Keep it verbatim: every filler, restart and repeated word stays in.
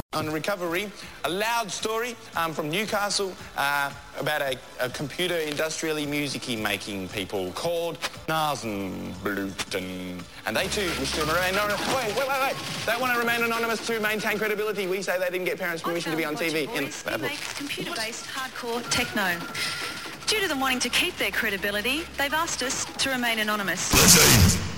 On Recovery, a loud story um, from Newcastle uh, about a, a computer industrially music-y making people called Nasenbluten. And they too wish to remain anonymous. Wait, wait, wait, wait. They want to remain anonymous to maintain credibility. We say they didn't get parents' permission to be on T V. Boys, he makes computer-based hardcore techno. Due to them wanting to keep their credibility, they've asked us to remain anonymous.